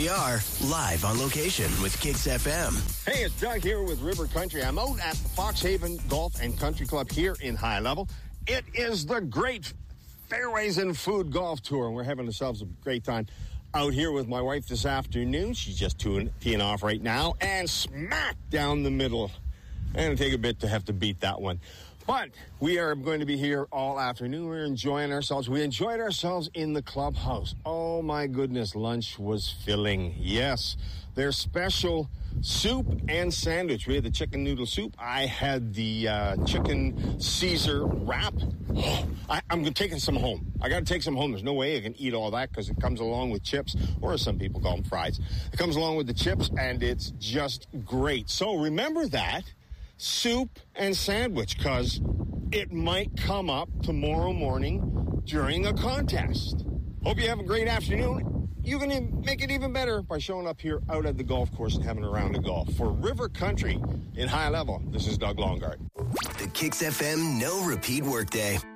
we are, live on location with Kicks FM. Hey, it's Doug here with River Country. I'm out at the Foxhaven Golf and Country Club here in High Level. It is the Great Fairways and Food Golf Tour, and we're having ourselves a great time out here with my wife this afternoon. She's just teeing off right now, and smack down the middle. And it'll take a bit to have to beat that one. But we are going to be here all afternoon. We're enjoying ourselves. We enjoyed ourselves in the clubhouse. Oh, my goodness, lunch was filling. Yes, their special soup and sandwich. We had the chicken noodle soup. I had the chicken Caesar wrap. I'm taking some home. I got to take some home. There's no way I can eat all that because it comes along with chips, or as some people call them, fries. It comes along with the chips, and it's just great. So remember that. Soup and sandwich, because it might come up tomorrow morning during a contest. Hope you have a great afternoon. You're going to make it even better by showing up here out at the golf course and having a round of golf. For River Country in High Level, this is Doug Longard. The Kicks FM No Repeat Workday.